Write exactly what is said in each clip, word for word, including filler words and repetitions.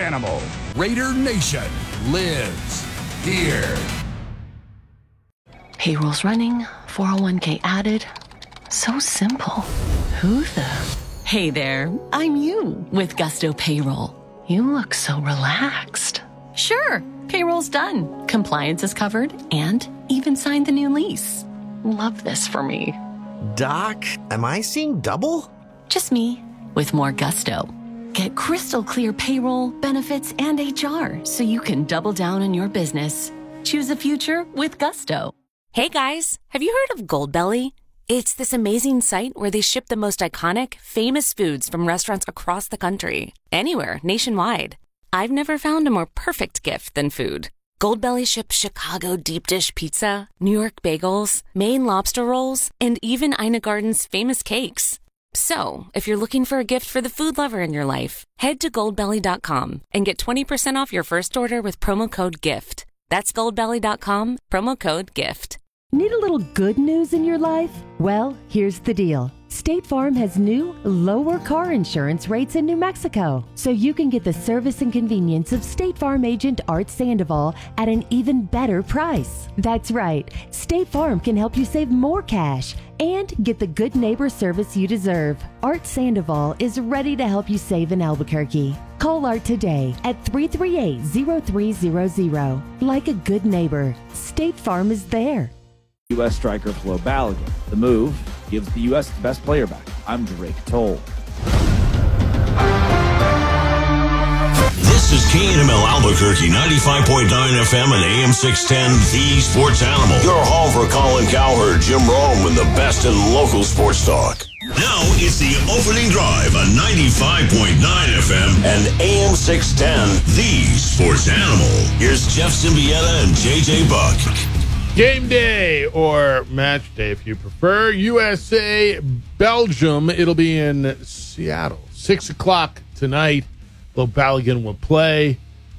Animal. Raider Nation lives here. Payroll's running, four oh one k added. So simple. Who the? Hey there, I'm you with Gusto Payroll. You look so relaxed. Sure, payroll's done. Compliance is covered and even signed the new lease. Love this for me. Doc, am I seeing double? Just me with more gusto. Get crystal clear payroll, benefits, and H R so you can double down on your business. Choose a future with Gusto. Hey guys, have you heard of Goldbelly? It's this amazing site where they ship the most iconic, famous foods from restaurants across the country, anywhere, nationwide. I've never found a more perfect gift than food. Goldbelly ships Chicago deep dish pizza, New York bagels, Maine lobster rolls, and even Ina Garden's famous cakes. So, if you're looking for a gift for the food lover in your life, head to goldbelly dot com and get twenty percent off your first order with promo code GIFT. That's goldbelly dot com, promo code GIFT. Need a little good news in your life? Well, here's the deal. State Farm has new, lower car insurance rates in New Mexico, so you can get the service and convenience of State Farm agent Art Sandoval at an even better price. That's right. State Farm can help you save more cash and get the good neighbor service you deserve. Art Sandoval is ready to help you save in Albuquerque. Call Art today at three three eight, zero three zero zero. Like a good neighbor, State Farm is there. U S striker Flo Balogun. The move gives the U S its best player back. I'm Drake Toll. This is K N M L Albuquerque, ninety-five point nine F M and A M six ten, The Sports Animal. Your home for Colin Cowherd, Jim Rome, and the best in local sports talk. Now it's the opening drive on ninety-five point nine F M and A M six ten, The Sports Animal. Here's Jeff Symbieta and J J Buck. Game day or match day, if you prefer. U S A, Belgium. It'll be in Seattle. Six o'clock tonight. Flo Balogun will play.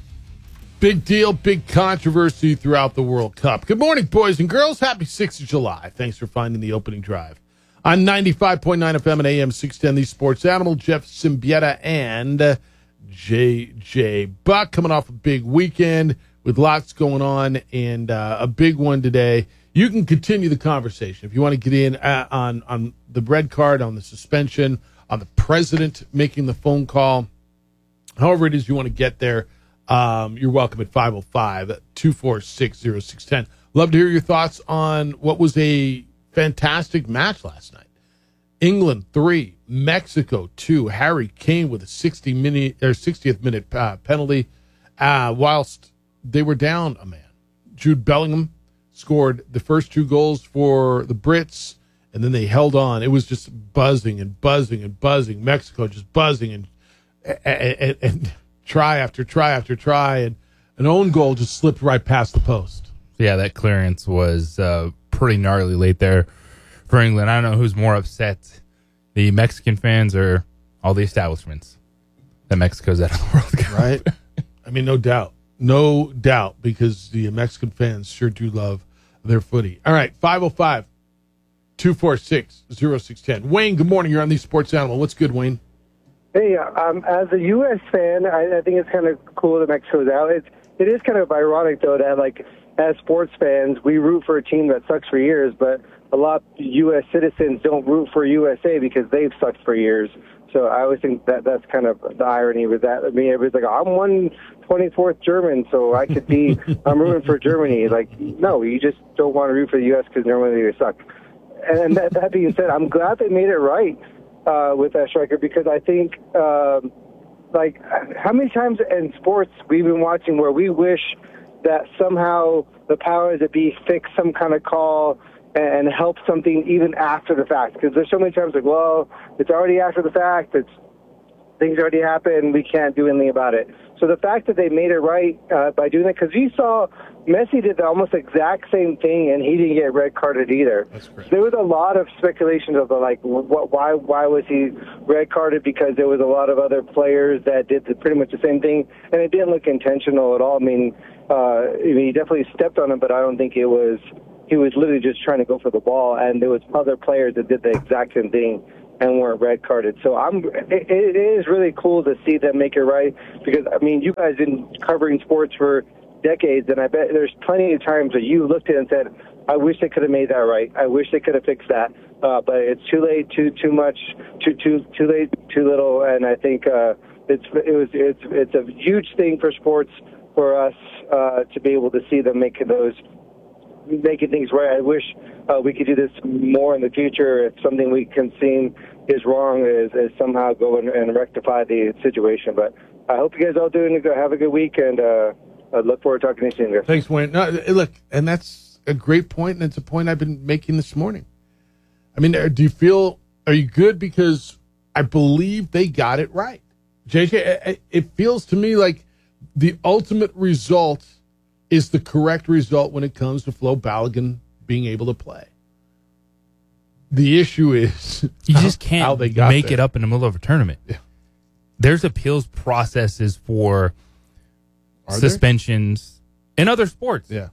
Big deal, big controversy throughout the World Cup. Good morning, boys and girls. Happy sixth of July. Thanks for finding the opening drive. On ninety-five point nine F M and A M six ten, The Sports Animal, Jeff Symbieta and J J Buck coming off a big weekend with lots going on, and uh, a big one today. You can continue the conversation if you want to get in uh, on, on the red card, on the suspension, on the president making the phone call. However it is you want to get there, um, you're welcome at five oh five, two four six, oh six one oh. Love to hear your thoughts on what was a fantastic match last night. England three, Mexico two. Harry Kane with a sixty minute or sixtieth minute uh, penalty, uh, whilst they were down a man. Jude Bellingham scored the first two goals for the Brits, and then they held on. It was just buzzing and buzzing and buzzing. Mexico just buzzing and and, and, and try after try after try, and an own goal just slipped right past the post. Yeah, that clearance was uh, pretty gnarly late there for England. I don't know who's more upset, the Mexican fans or all the establishments that Mexico's out of the World Cup. Right? I mean, no doubt. No doubt, because the Mexican fans sure do love their footy. All right, five oh five, two four six, oh six one oh. Wayne, good morning. You're on The Sports Animal. What's good, Wayne? Hey, um, as a U S fan, I, I think it's kind of cool that Mexico's out. It's, it is kind of ironic, though, that, like, as sports fans, we root for a team that sucks for years, but a lot of U S citizens don't root for U S A because they've sucked for years. So I always think that that's kind of the irony with that. I mean, everybody's like, I'm one twenty-fourth German, so I could be, I'm rooting for Germany. Like, no, you just don't want to root for the U S because normally they suck. And that, that being said, I'm glad they made it right uh, with that striker, because I think, um, like, how many times in sports we've been watching where we wish that somehow the powers that be fix some kind of call and help something even after the fact. Because there's so many times like, well, it's already after the fact. It's things already happened. We can't do anything about it. So the fact that they made it right uh, by doing that, because you saw Messi did the almost exact same thing, and he didn't get red carded either. That's great. There was a lot of speculations of the, like, what, why why was he red carded? Because there was a lot of other players that did the, pretty much the same thing, and it didn't look intentional at all. I mean, uh, I mean, he definitely stepped on him, but I don't think it was. He was literally just trying to go for the ball, and there was other players that did the exact same thing and weren't red carded. So I'm. It, it is really cool to see them make it right because I mean, you guys have been covering sports for decades, and I bet there's plenty of times that you looked at it and said, I wish they could have made that right. I wish they could have fixed that. Uh, but it's too late, too too much, too too too late, too little. And I think uh, it's it was it's it's a huge thing for sports for us uh, to be able to see them making those making things right. I wish uh, we could do this more in the future. If something we can see is wrong, is, is somehow go and, and rectify the situation. But I hope you guys all doing have a good week, and uh, I look forward to talking to you soon, guys. Thanks, Wayne. No, look, and that's a great point, and it's a point I've been making this morning. I mean, do you feel, are you good? Because I believe they got it right. J J, it feels to me like the ultimate result is the correct result when it comes to Flo Balogun being able to play. The issue is you just can't how they got make there. it up in the middle of a tournament. Yeah. There's appeals processes for Are suspensions in other sports. Yeah.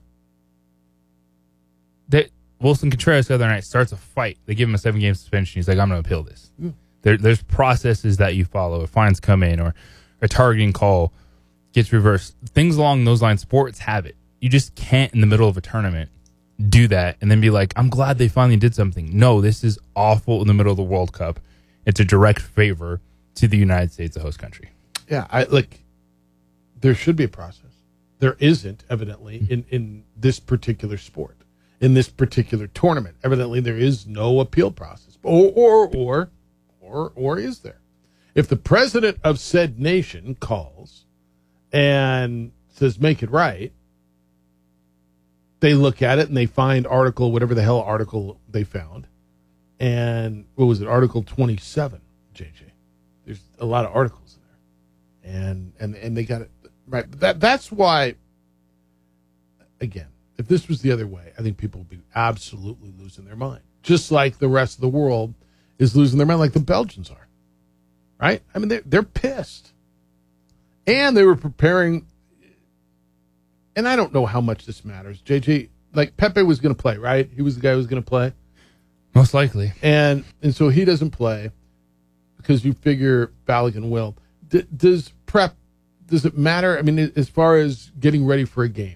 That Wilson Contreras the other night starts a fight. They give him a seven-game suspension. He's like, I'm going to appeal this. Yeah. There, there's processes that you follow. If fines come in or a targeting call gets reversed, things along those lines, sports have it. You just can't, in the middle of a tournament, do that and then be like, I'm glad they finally did something. No, this is awful in the middle of the World Cup. It's a direct favor to the United States, the host country. Yeah, I like. There should be a process. There isn't, evidently, in, in this particular sport, in this particular tournament. Evidently, there is no appeal process. Or, or, or, or, or is there? If the president of said nation calls and says, make it right, they look at it and they find article, whatever the hell article they found. And what was it? Article twenty-seven, J J. There's a lot of articles in there. And and and they got it right. That that's why, again, if this was the other way, I think people would be absolutely losing their mind. Just like the rest of the world is losing their mind, like the Belgians are. Right? I mean, they're, they're pissed. And they were preparing, and I don't know how much this matters. J J, like Pepe was going to play, right? He was the guy who was going to play. Most likely. And and so he doesn't play because you figure Balogun will. D- does prep, does it matter? I mean, as far as getting ready for a game,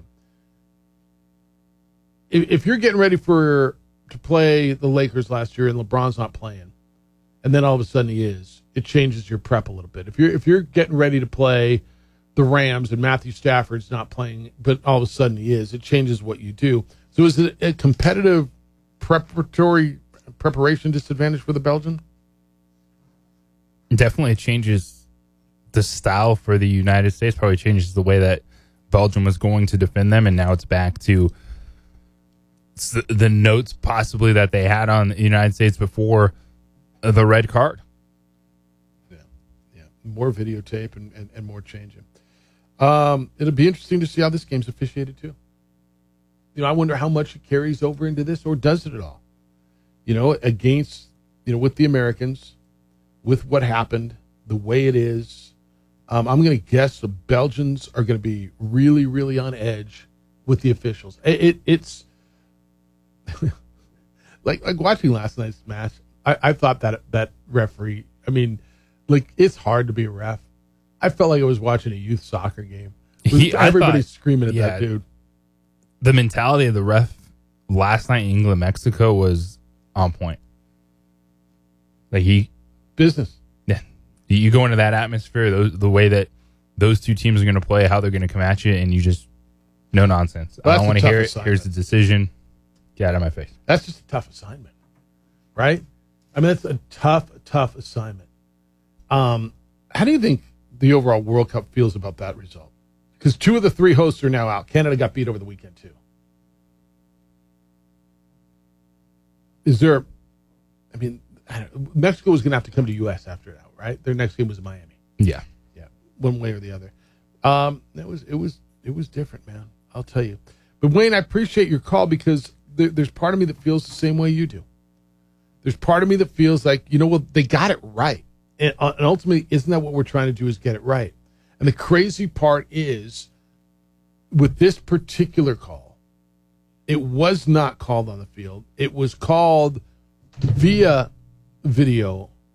if, if you're getting ready for to play the Lakers last year and LeBron's not playing, and then all of a sudden he is, it changes your prep a little bit. If you're if you're getting ready to play the Rams and Matthew Stafford's not playing, but all of a sudden he is, it changes what you do. So is it a competitive preparatory preparation disadvantage for the Belgian? Definitely changes the style for the United States, probably changes the way that Belgium was going to defend them, and now it's back to the notes possibly that they had on the United States before the red card. Yeah, yeah, more videotape and, and, and more changing. Um, it'll be interesting to see how this game's officiated too. You know, I wonder how much it carries over into this, or does it at all? You know, against, you know, with the Americans, with what happened, the way it is. Um, I'm going to guess the Belgians are going to be really, really on edge with the officials. It, it it's like like watching last night's match. I, I thought that that referee. I mean, like it's hard to be a ref. I felt like I was watching a youth soccer game. He, Everybody's thought, screaming at yeah, that dude. The mentality of the ref last night in England, Mexico was on point. Like he business. Yeah, you go into that atmosphere, those, the way that those two teams are going to play, how they're going to come at you, and you just no nonsense. Well, I don't want to hear it. Assignment. Here's the decision. Get out of my face. That's just a tough assignment, right? I mean, that's a tough, tough assignment. Um, how do you think the overall World Cup feels about that result? Because two of the three hosts are now out. Canada got beat over the weekend, too. Is there, I mean, I don't, Mexico was going to have to come to U S after that, right? Their next game was in Miami. Yeah. Yeah, one way or the other. Um, it was, it was, it was different, man. I'll tell you. But, Wayne, I appreciate your call because there, there's part of me that feels the same way you do. There's part of me that feels like, you know, well, they got it right. And, uh, and ultimately, isn't that what we're trying to do is get it right? And the crazy part is, with this particular call, it was not called on the field. It was called via video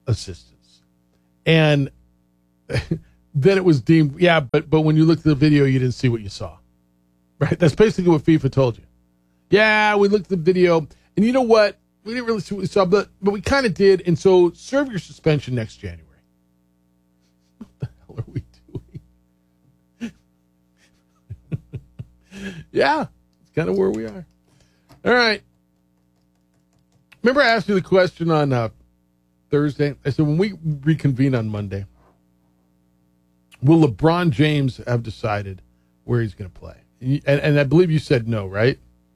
assistants. And then it was deemed, yeah, but but when you looked at the video, you didn't see what you saw. Right? That's basically what FIFA told you. Yeah, we looked at the video, and you know what? We didn't really see what we saw, but, but we kind of did, and so serve your suspension next January. What the hell are we doing? Yeah, it's kind of where we are. All right. Remember I asked you the question on uh, Thursday? I said, when we reconvene on Monday, will LeBron James have decided where he's going to play? And, and I believe you said no, right?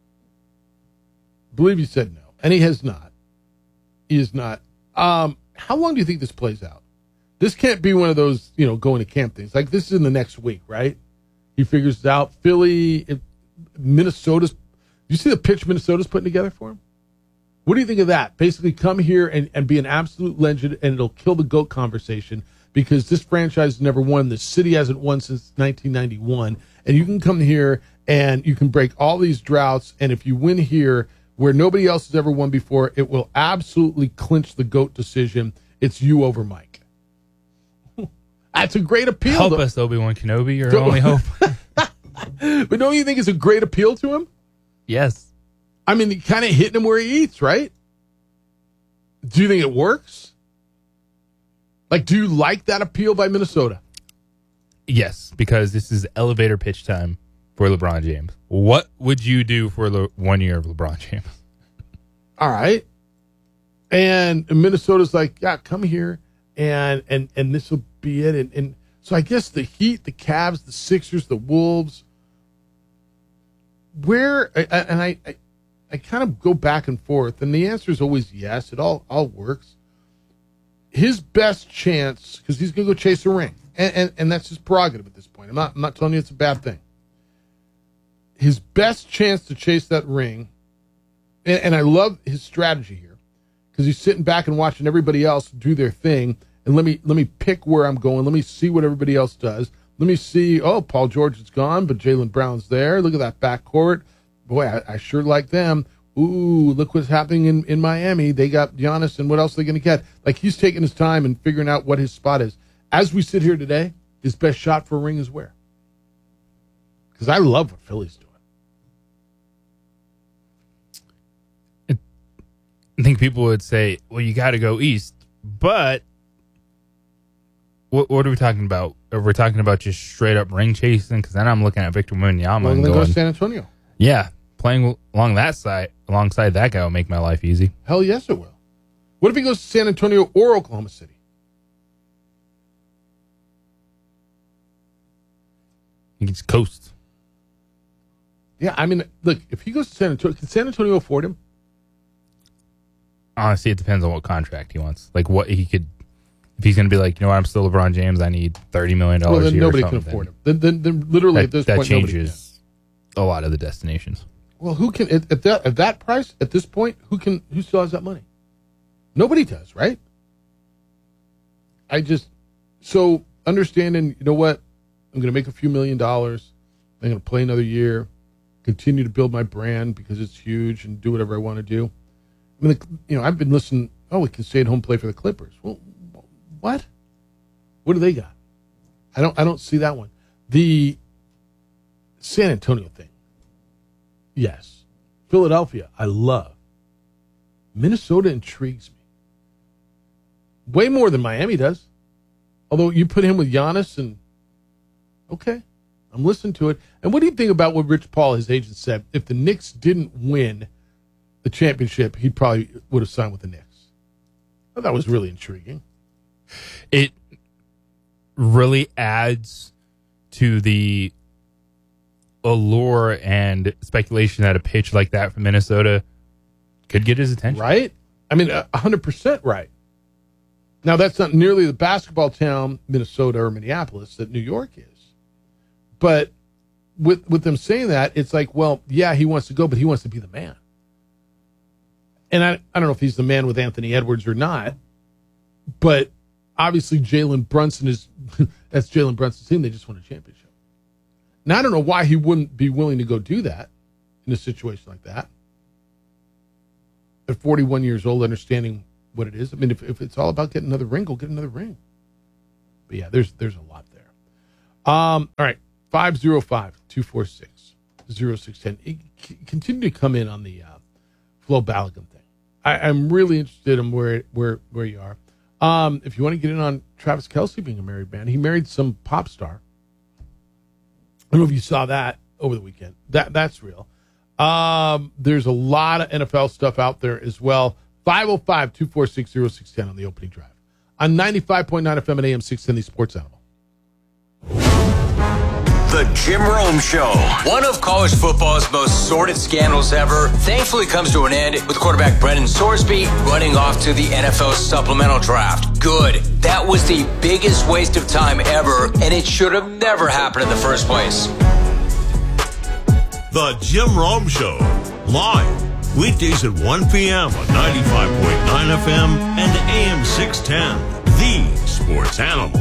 I believe you said no. And he has not. He is not. Um, how long do you think this plays out? This can't be one of those, you know, going to camp things. Like, this is in the next week, right? He figures it out. Philly, Minnesota's. Do you see the pitch Minnesota's putting together for him? What do you think of that? Basically, come here and, and be an absolute legend, and it'll kill the GOAT conversation because this franchise has never won. The city hasn't won since nineteen ninety-one. And you can come here and you can break all these droughts. And if you win here where nobody else has ever won before, it will absolutely clinch the GOAT decision. It's you over Mike. That's a great appeal. Help though. us, Obi-Wan Kenobi, your only hope. But don't you think it's a great appeal to him? Yes. I mean, kind of hitting him where he eats, right? Do you think it works? Like, do you like that appeal by Minnesota? Yes, because this is elevator pitch time for LeBron James. What would you do for Le- one year of LeBron James? All right. And Minnesota's like, yeah, come here, and and and this will be it. And, and so I guess the Heat, the Cavs, the Sixers, the Wolves, where, and I, I, I kind of go back and forth, and the answer is always yes. It all, all works. His best chance, because he's going to go chase a ring, and, and, and that's his prerogative at this point. I'm not, I'm not telling you it's a bad thing. His best chance to chase that ring, and, and I love his strategy here, because he's sitting back and watching everybody else do their thing, and let me let me pick where I'm going. Let me see what everybody else does. Let me see, oh, Paul George is gone, but Jaylen Brown's there. Look at that backcourt. Boy, I, I sure like them. Ooh, look what's happening in, in Miami. They got Giannis, and what else are they going to get? Like, he's taking his time and figuring out what his spot is. As we sit here today, his best shot for a ring is where? Because I love what Philly's doing. I think people would say, well, you got to go east. But what, what are we talking about? Are we talking about just straight up ring chasing? Because then I'm looking at Victor Wembanyama Well, and then going, go to San Antonio. Yeah, playing along that side, alongside that guy will make my life easy. Hell yes, it will. What if he goes to San Antonio or Oklahoma City? He can just coast. Yeah, I mean, look, if he goes to San Antonio, can San Antonio afford him? Honestly, it depends on what contract he wants. Like what he could, if he's going to be like, you know what, I'm still LeBron James, I need thirty million dollars Well, then a year. nobody or can something, afford him. Then, then, then literally that, at this that point, nobody changes a lot of the destinations. can. Well, who can at, at that at that price at this point? Who can? Who still has that money? Nobody does, right? I just so understanding. You know what? I'm going to make a few million dollars. I'm going to play another year, continue to build my brand because it's huge, and do whatever I want to do. I mean, the, you know, I've been listening. Oh, we can stay at home, play for the Clippers. Well, what? What do they got? I don't. I don't see that one. The San Antonio thing. Yes. Philadelphia, I love. Minnesota intrigues me. Way more than Miami does. Although you put him with Giannis and okay, I'm listening to it. And what do you think about what Rich Paul, his agent, said? If the Knicks didn't win the championship, he probably would have signed with the Knicks. I thought that was really intriguing. It really adds to the allure and speculation that a pitch like that from Minnesota could get his attention. Right? I mean, one hundred percent right. Now, that's not nearly the basketball town, Minnesota or Minneapolis, that New York is. But with with them saying that, it's like, well, yeah, he wants to go, but he wants to be the man. And I, I don't know if he's the man with Anthony Edwards or not, but obviously Jalen Brunson is, that's Jalen Brunson's team. They just won a championship. Now, I don't know why he wouldn't be willing to go do that in a situation like that. At forty-one years old, understanding what it is. I mean, if, if it's all about getting another ring, go get another ring. But yeah, there's there's a lot there. Um, all right, five oh five, two four six, oh six one oh. Continue to come in on the uh, Flo Balogun thing. I, I'm really interested in where where where you are. Um, if you want to get in on Travis Kelce being a married man, he married some pop star. I don't know if you saw that over the weekend. That that's real. Um, there's a lot of N F L stuff out there as well. five oh five, two four six, oh six one oh on the opening drive. On ninety-five point nine F M and A M six ten, the Sports Animal. The Jim Rome Show. One of college football's most sordid scandals ever thankfully comes to an end with quarterback Brendan Sorsby running off to the N F L supplemental draft. Good. That was the biggest waste of time ever, and it should have never happened in the first place. The Jim Rome Show. Live. Weekdays at one p.m. on ninety-five point nine F M and A M six ten. The Sports Animal.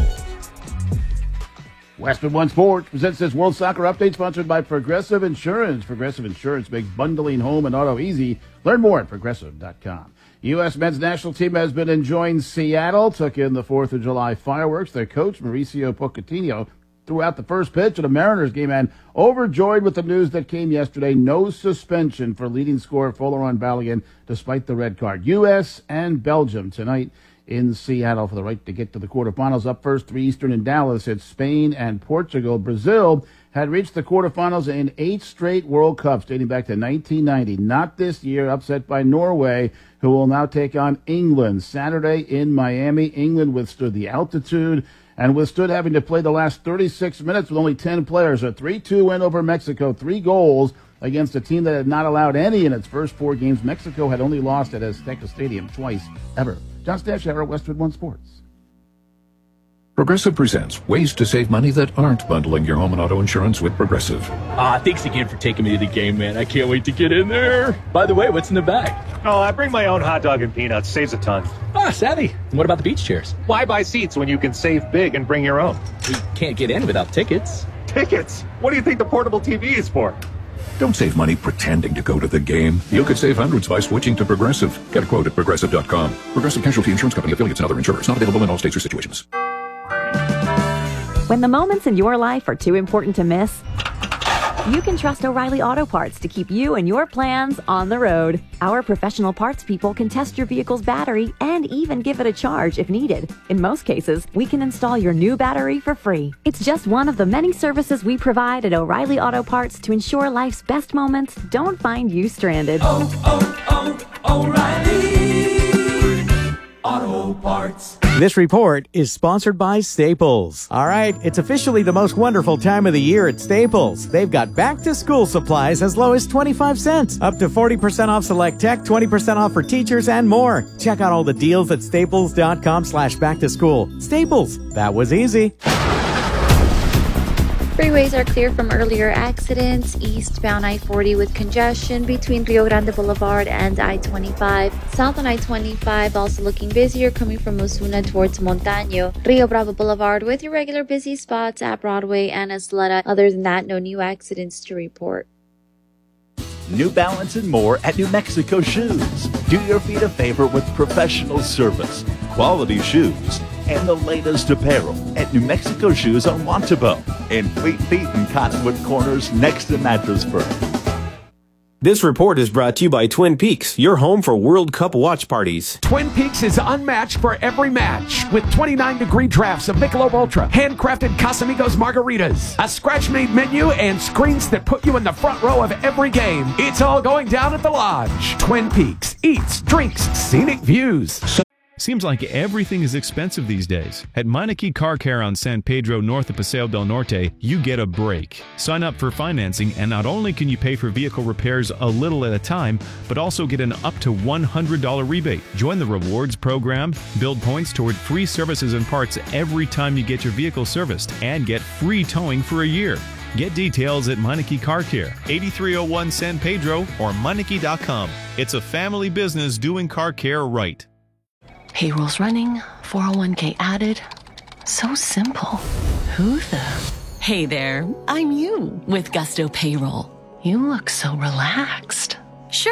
Westwood One Sports presents this World Soccer Update sponsored by Progressive Insurance. Progressive Insurance makes bundling home and auto easy. Learn more at progressive dot com. U S men's national team has been enjoying Seattle, took in the fourth of July fireworks. Their coach, Mauricio Pochettino, threw out the first pitch of the Mariners game and overjoyed with the news that came yesterday. No suspension for leading scorer Folarin Balogun despite the red card. U S and Belgium tonight in Seattle for the right to get to the quarterfinals. Up first, three Eastern in Dallas. It's Spain and Portugal. Brazil had reached the quarterfinals in eight straight World Cups dating back to nineteen ninety. Not this year, upset by Norway, who will now take on England. Saturday in Miami, England withstood the altitude and withstood having to play the last thirty-six minutes with only ten players. A three two win over Mexico, three goals against a team that had not allowed any in its first four games. Mexico had only lost at Azteca Stadium twice ever. John Stashower, Westwood One Sports. Progressive presents ways to save money that aren't bundling your home and auto insurance with Progressive. Ah, thanks again for taking me to the game, man. I can't wait to get in there. By the way, what's in the bag? Oh, I bring my own hot dog and peanuts. Saves a ton. Ah, savvy. And what about the beach chairs? Why buy seats when you can save big and bring your own? We can't get in without tickets. Tickets? What do you think the portable T V is for? Don't save money pretending to go to the game. You could save hundreds by switching to Progressive. Get a quote at progressive dot com. Progressive Casualty Insurance Company, affiliates, and other insurers. Not available in all states or situations. When the moments in your life are too important to miss, you can trust O'Reilly Auto Parts to keep you and your plans on the road. Our professional parts people can test your vehicle's battery and even give it a charge if needed. In most cases, we can install your new battery for free. It's just one of the many services we provide at O'Reilly Auto Parts to ensure life's best moments don't find you stranded. Oh, oh, oh, O'Reilly Auto Parts. This report is sponsored by Staples. All right, it's officially the most wonderful time of the year at Staples. They've got back-to-school supplies as low as twenty-five cents, up to forty percent off select tech, twenty percent off for teachers, and more. Check out all the deals at staples dot com slash back to school. Staples, that was easy. Freeways are clear from earlier accidents. Eastbound I forty with congestion between Rio Grande Boulevard and I twenty-five. South on I twenty-five also looking busier coming from Osuna towards Montaño. Rio Bravo Boulevard with your regular busy spots at Broadway and Isleta. Other than that, no new accidents to report. New Balance and more at New Mexico Shoes. Do your feet a favor with professional service, quality shoes, and the latest apparel at New Mexico Shoes on Wantabo and Fleet Feet and Cottonwood Corners next to Mattress Firm. This report is brought to you by Twin Peaks, your home for World Cup watch parties. Twin Peaks is unmatched for every match with twenty-nine degree drafts of Michelob Ultra, handcrafted Casamigos margaritas, a scratch-made menu, and screens that put you in the front row of every game. It's all going down at the Lodge. Twin Peaks, eats, drinks, scenic views. Seems like everything is expensive these days. At Meineke Car Care on San Pedro north of Paseo del Norte, you get a break. Sign up for financing and not only can you pay for vehicle repairs a little at a time, but also get an up to one hundred dollars rebate. Join the rewards program, build points toward free services and parts every time you get your vehicle serviced, and get free towing for a year. Get details at Meineke Car Care, eighty-three oh one San Pedro or Meineke dot com. It's a family business doing car care right. Payroll's running, four oh one k added. So simple. Who the? Hey there, I'm you with Gusto Payroll. You look so relaxed. Sure.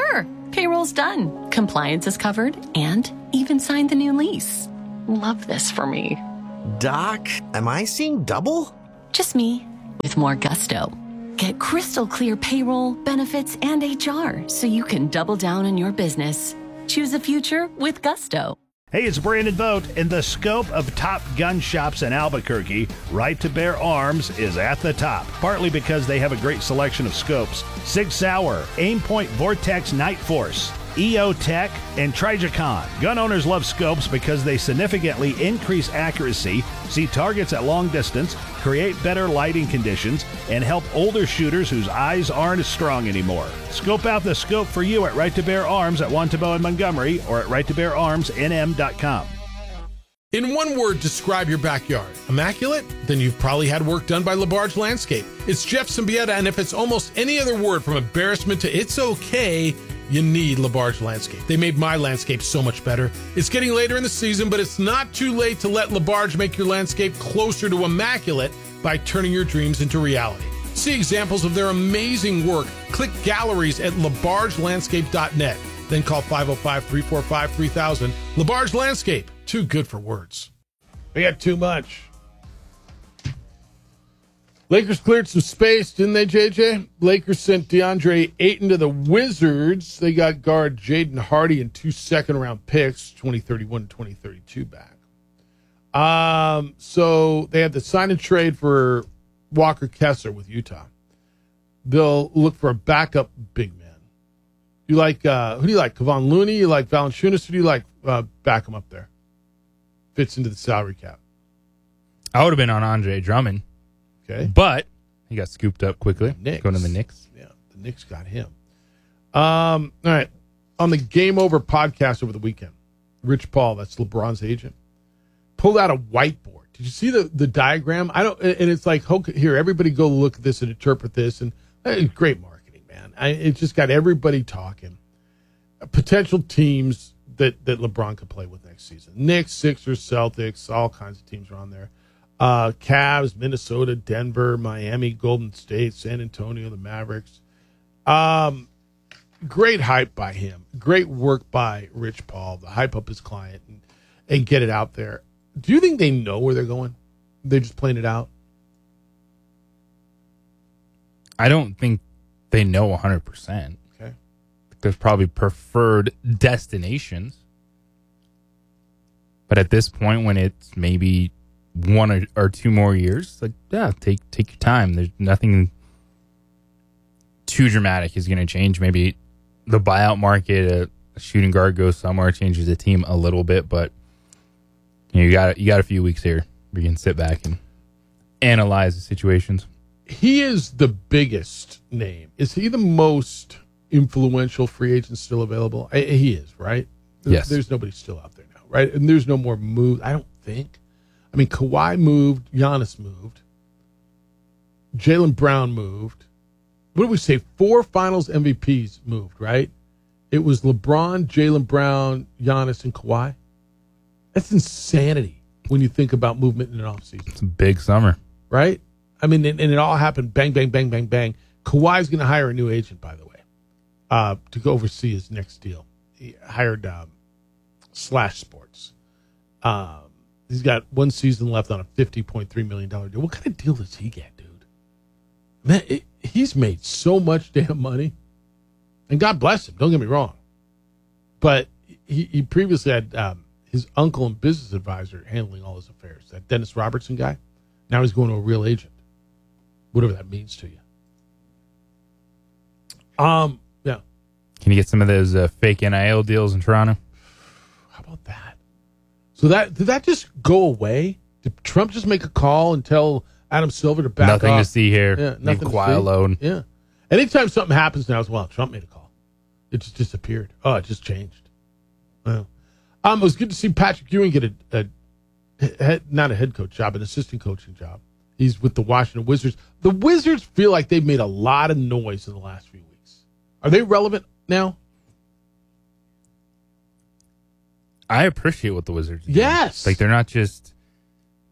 Payroll's done, compliance is covered, and even signed the new lease. Love this for me. Doc, am I seeing double? Just me, with more gusto. Get crystal clear payroll, benefits, and H R so you can double down on your business. Choose a future with gusto. Hey, it's Brandon Vogt. In the scope of top gun shops in Albuquerque, Right to Bear Arms is at the top, partly because they have a great selection of scopes. Sig Sauer, Aimpoint Vortex Night Force, E O Tech, and Trijicon. Gun owners love scopes because they significantly increase accuracy, see targets at long distance, create better lighting conditions, and help older shooters whose eyes aren't as strong anymore. Scope out the scope for you at Right to Bear Arms at Wantabo and Montgomery or at right to bear arms n m dot com. In one word, describe your backyard. Immaculate? Then you've probably had work done by LaBarge Landscape. It's Jeff Symbieta, and if it's almost any other word from embarrassment to it's okay, you need LaBarge Landscape. They made my landscape so much better. It's getting later in the season, but it's not too late to let LaBarge make your landscape closer to immaculate by turning your dreams into reality. See examples of their amazing work. Click galleries at labarge landscape dot net. Then call five oh five, three four five, three thousand. LaBarge Landscape. Too good for words. We got too much. Lakers cleared some space, didn't they, J J? Lakers sent DeAndre Ayton to the Wizards. They got guard Jaden Hardy and two second-round picks, twenty thirty-one and twenty thirty-two back. Um, so they had the sign and trade for Walker Kessler with Utah. They'll look for a backup big man. You like uh, who do you like? Kevon Looney? You like Valanciunas? Who do you like? Uh, back him up there. Fits into the salary cap. I would have been on Andre Drummond. Okay. But he got scooped up quickly. Knicks. Going to the Knicks. Yeah, the Knicks got him. Um, all right. On the Game Over podcast over the weekend, Rich Paul, that's LeBron's agent, pulled out a whiteboard. Did you see the, the diagram? I don't, and it's like, here, everybody go look at this and interpret this. And uh, great marketing, man. I, it just got everybody talking. Uh, potential teams that, that LeBron could play with next season. Knicks, Sixers, Celtics, all kinds of teams are on there. Uh, Cavs, Minnesota, Denver, Miami, Golden State, San Antonio, the Mavericks. Um, great hype by him. Great work by Rich Paul to hype up his client and, and get it out there. Do you think they know where they're going? They're just playing it out? I don't think they know one hundred percent. Okay. There's probably preferred destinations. But at this point, when it's maybe one or, or two more years, like, yeah, take take your time. There's nothing too dramatic is going to change. Maybe the buyout market, a, a shooting guard goes somewhere, changes the team a little bit, but you know, you got you got a few weeks here where you can sit back and analyze the situations. He is the biggest name. Is he the most influential free agent still available? I, he is, right? There's, yes. There's nobody still out there now, right? And there's no more moves. I don't think. I mean, Kawhi moved. Giannis moved. Jaylen Brown moved. What did we say? Four Finals M V Ps moved, right? It was LeBron, Jaylen Brown, Giannis, and Kawhi. That's insanity when you think about movement in an offseason. It's a big summer. Right? I mean, and, and it all happened bang, bang, bang, bang, bang. Kawhi's going to hire a new agent, by the way, uh, to go oversee his next deal. He hired um, Slash Sports. Um, He's got one season left on a fifty point three million dollars deal. What kind of deal does he get, dude? Man, it, he's made so much damn money. And God bless him, don't get me wrong. But he, he previously had um, his uncle and business advisor handling all his affairs. That Dennis Robertson guy. Now he's going to a real agent. Whatever that means to you. Um, yeah. Can you get some of those uh, fake N I L deals in Toronto? How about that? So that did that just go away? Did Trump just make a call and tell Adam Silver to back nothing off? Nothing to see here. Yeah, Leave nothing Kawhi to see. alone. Yeah. Anytime something happens now, it's, well, Trump made a call. It just disappeared. Oh, it just changed. Well, um, it was good to see Patrick Ewing get a, a head, not a head coach job, an assistant coaching job. He's with the Washington Wizards. The Wizards feel like they've made a lot of noise in the last few weeks. Are they relevant now? I appreciate what the Wizards do. Yes. Like, they're not just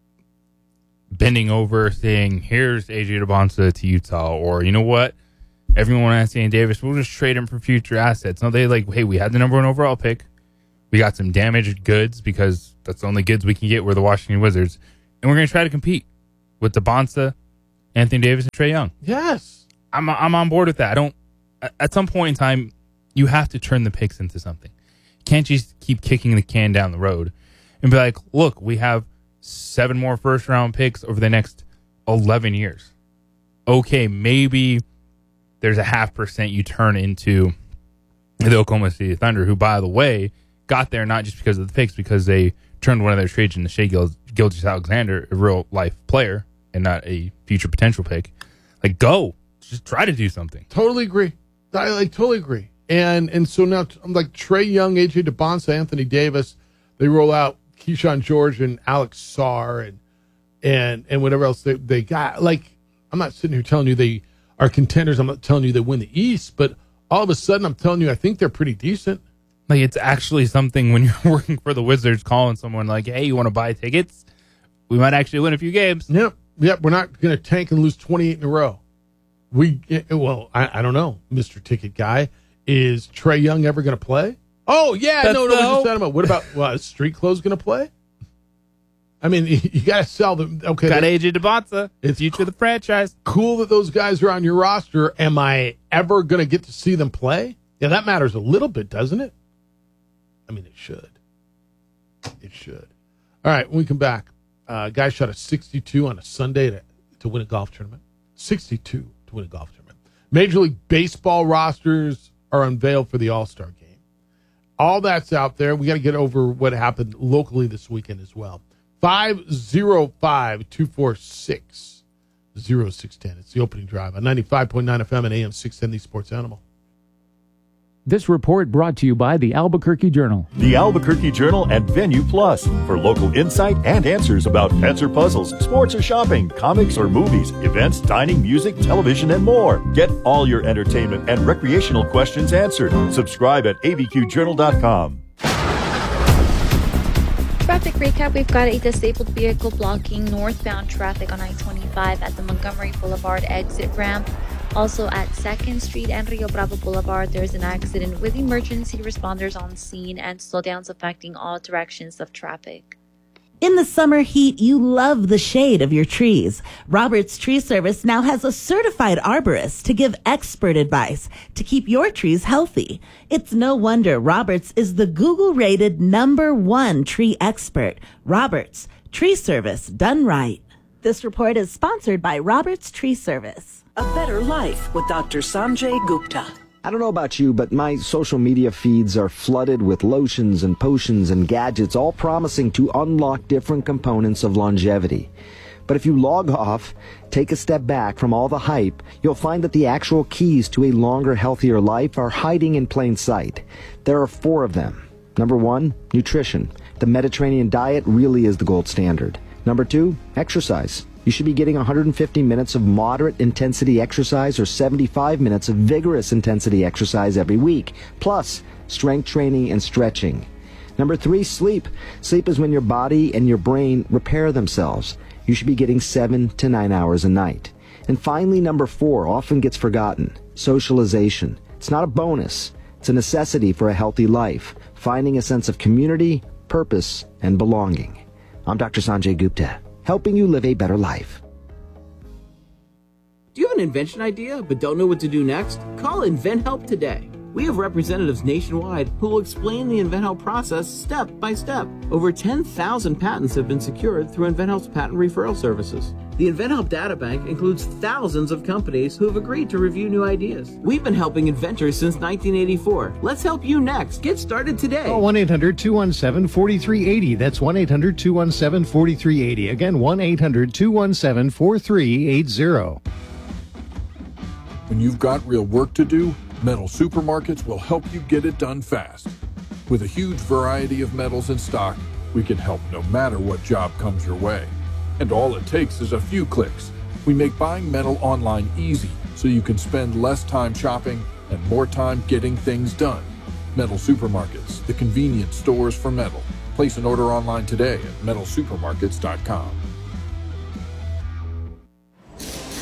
bending over saying, here's A J DeBonsa to Utah, or, you know what, everyone wants Anthony Davis. We'll just trade him for future assets. No, they like, hey, we had the number one overall pick. We got some damaged goods because that's the only goods we can get. We're the Washington Wizards. And we're going to try to compete with DeBonsa, Anthony Davis, and Trae Young. Yes. I'm I'm on board with that. I don't, at some point in time, you have to turn the picks into something. You can't just keep kicking the can down the road and be like, look, we have seven more first round picks over the next eleven years. Okay, maybe there's a half percent you turn into the Oklahoma City Thunder, who, by the way, got there not just because of the picks, because they turned one of their trades into Shai Gilgeous-Alexander, a real life player and not a future potential pick. Like, go. Just try to do something. Totally agree. I like totally agree. And and so now I'm like Trae Young, A J DeBonsa, Anthony Davis. They roll out Keyshawn George and Alex Sarr and and and whatever else they, they got. Like, I'm not sitting here telling you they are contenders. I'm not telling you they win the East, but all of a sudden I'm telling you I think they're pretty decent. Like, it's actually something when you're working for the Wizards, calling someone like, hey, you want to buy tickets? We might actually win a few games. Yep. Yep. We're not going to tank and lose twenty-eight in a row. We, well, I, I don't know, Mister Ticket Guy. Is Trae Young ever going to play? Oh, yeah. That's no, no, we the just hope. said about, what about, well, is Street Clothes going to play? I mean, you, you got to sell them. Okay. Got they- A J DeBonsa. It's future of the franchise. Cool that those guys are on your roster. Am I ever going to get to see them play? Yeah, that matters a little bit, doesn't it? I mean, it should. It should. All right, when we come back, uh, guy shot a sixty-two on a Sunday to, to win a golf tournament. sixty-two to win a golf tournament. Major League Baseball rosters are unveiled for the All-Star game. All that's out there. We got to get over what happened locally this weekend as well. five oh five, two four six, oh six one oh. It's the opening drive on ninety-five point nine F M and A M six ten, the Sports Animal. This report brought to you by the Albuquerque Journal. The Albuquerque Journal and Venue Plus for local insight and answers about pets or puzzles, sports or shopping, comics or movies, events, dining, music, television, and more. Get all your entertainment and recreational questions answered. Subscribe at A B Q journal dot com. Traffic recap, we've got a disabled vehicle blocking northbound traffic on I twenty-five at the Montgomery Boulevard exit ramp. Also at second Street and Rio Bravo Boulevard, there's an accident with emergency responders on scene and slowdowns affecting all directions of traffic. In the summer heat, you love the shade of your trees. Roberts Tree Service now has a certified arborist to give expert advice to keep your trees healthy. It's no wonder Roberts is the Google-rated number one tree expert. Roberts Tree Service, done right. This report is sponsored by Roberts Tree Service. A better life with Doctor Sanjay Gupta. I don't know about you, but my social media feeds are flooded with lotions and potions and gadgets, all promising to unlock different components of longevity. But if you log off, take a step back from all the hype, you'll find that the actual keys to a longer, healthier life are hiding in plain sight. There are four of them. Number one, nutrition. The Mediterranean diet really is the gold standard. Number two, exercise. You should be getting one hundred fifty minutes of moderate intensity exercise or seventy-five minutes of vigorous intensity exercise every week, plus strength training and stretching. Number three, sleep. Sleep is when your body and your brain repair themselves. You should be getting seven to nine hours a night. And finally, number four often gets forgotten, socialization. It's not a bonus. It's a necessity for a healthy life, finding a sense of community, purpose, and belonging. I'm Doctor Sanjay Gupta, helping you live a better life. Do you have an invention idea but don't know what to do next? Call InventHelp today. We have representatives nationwide who will explain the InventHelp process step by step. Over ten thousand patents have been secured through InventHelp's patent referral services. The InventHelp databank includes thousands of companies who have agreed to review new ideas. We've been helping inventors since nineteen eighty-four. Let's help you next. Get started today. Call one eight hundred two one seven four three eight zero. That's one eight hundred two one seven four three eight zero. Again, one eight hundred two one seven four three eight zero. When you've got real work to do, Metal Supermarkets will help you get it done fast. With a huge variety of metals in stock, we can help no matter what job comes your way. And all it takes is a few clicks. We make buying metal online easy, so you can spend less time shopping and more time getting things done. Metal Supermarkets, the convenient stores for metal. Place an order online today at metal supermarkets dot com.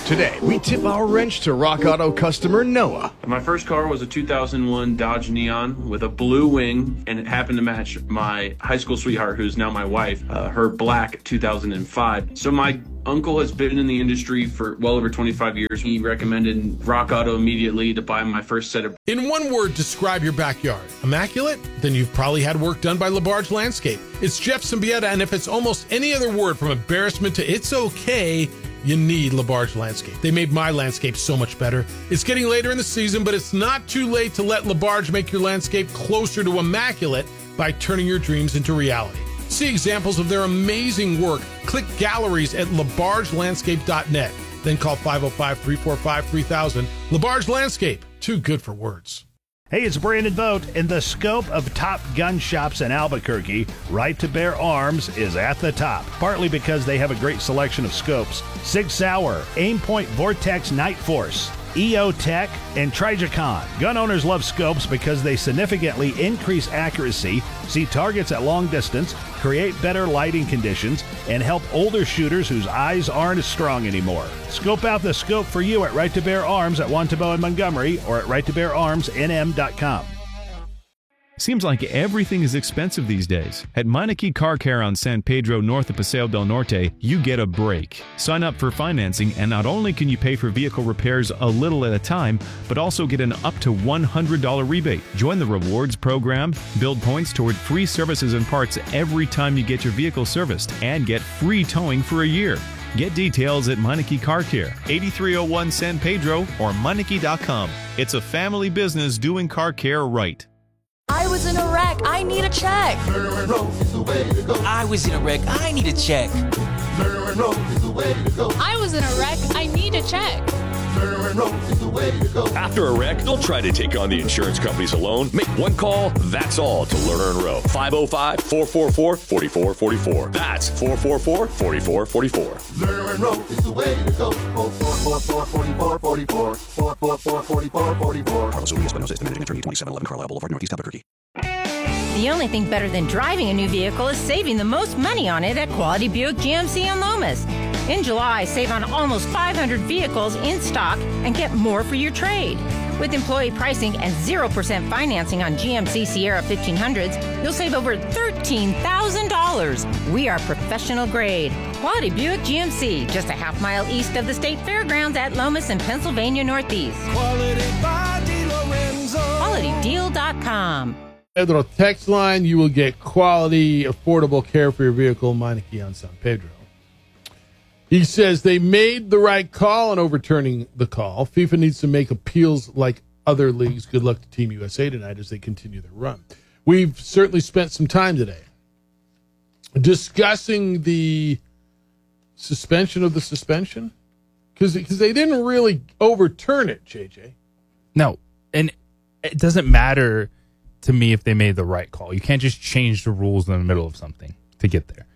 Today, we tip our wrench to Rock Auto customer Noah. My first car was a two thousand one Dodge Neon with a blue wing, and it happened to match my high school sweetheart, who's now my wife, uh, her black two thousand five. So my uncle has been in the industry for well over twenty-five years. He recommended Rock Auto immediately to buy my first set of... In one word, describe your backyard. Immaculate? Then you've probably had work done by LaBarge Landscape. It's Jeff Symbieta, and if it's almost any other word from embarrassment to it's okay, you need LaBarge Landscape. They made my landscape so much better. It's getting later in the season, but it's not too late to let LaBarge make your landscape closer to immaculate by turning your dreams into reality. See examples of their amazing work. Click galleries at labarge landscape dot net. Then call five oh five, three four five, three thousand. LaBarge Landscape, too good for words. Hey, it's Brandon Vogt. In the scope of top gun shops in Albuquerque, Right to Bear Arms is at the top, partly because they have a great selection of scopes. Sig Sauer, Aimpoint Vortex Night Force, E O Tech, and Trijicon. Gun owners love scopes because they significantly increase accuracy, see targets at long distance, create better lighting conditions, and help older shooters whose eyes aren't as strong anymore. Scope out the scope for you at Right to Bear Arms at Wantabo and Montgomery or at right to bear arms n m dot com. Seems like everything is expensive these days. At Meineke Car Care on San Pedro north of Paseo del Norte, you get a break. Sign up for financing, and not only can you pay for vehicle repairs a little at a time, but also get an up to one hundred dollars rebate. Join the rewards program, build points toward free services and parts every time you get your vehicle serviced, and get free towing for a year. Get details at Meineke Car Care, eighty-three oh one San Pedro or Meineke dot com. It's a family business doing car care right. I was in a wreck. I need a check. I was in a wreck. I need a check. I was in a wreck. I need a check. After a wreck, don't try to take on the insurance companies alone. Make one call, that's all, to Lerner and Rowe. five oh five, four four four, four four four four. That's four four four, four four four four. Lerner and Rowe is the way to go. four four four, four four four four. four four four, four four four four. Carlos Urias Espinosa is the managing attorney, twenty-seven eleven Carlisle Boulevard, Northeast Albuquerque. The only thing better than driving a new vehicle is saving the most money on it at Quality Buick G M C in Lomas. In July, save on almost five hundred vehicles in stock and get more for your trade. With employee pricing and zero percent financing on G M C Sierra fifteen hundreds, you'll save over thirteen thousand dollars. We are professional grade. Quality Buick G M C, just a half mile east of the State Fairgrounds at Lomas in Pennsylvania Northeast. Quality by DeLorenzo. quality deal dot com. At the text line, you will get quality, affordable care for your vehicle, Meineke on San Pedro. He says they made the right call in overturning the call. FIFA needs to make appeals like other leagues. Good luck to Team U S A tonight as they continue their run. We've certainly spent some time today discussing the suspension of the suspension because because they didn't really overturn it, J J. No, and it doesn't matter to me if they made the right call. You can't just change the rules in the middle of something to get there.